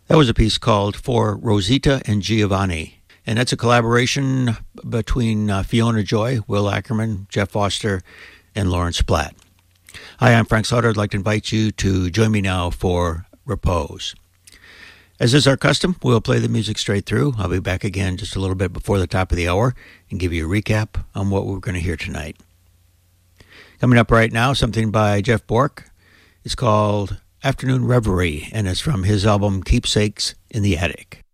That was a piece called For Rosita and Giovanni, and that's a collaboration between Fiona Joy, Will Ackerman, Jeff Foster, and Lawrence Platt. Hi, I'm Frank Slaughter. I'd like to invite you to join me now for Repose. As is our custom, we'll play the music straight through. I'll be back again just a little bit before the top of the hour and give you a recap on what we're going to hear tonight. Coming up right now, something by Jeff Bork. It's called Afternoon Reverie, and it's from his album Keepsakes in the Attic.